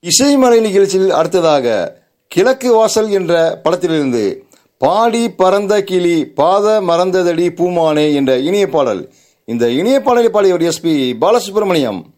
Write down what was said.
இசைமலை நிகழ்ச்சியில் அடுத்ததாக கிழக்கு வாசல் என்ற படத்திலிருந்து பாடி பறந்த கிளி பாத மறந்ததடி பூமானே என்ற இனிய பாடல். இந்த இனிய பாடலை பாடியவர் எஸ்பி பாலசுப்ரமணியம்.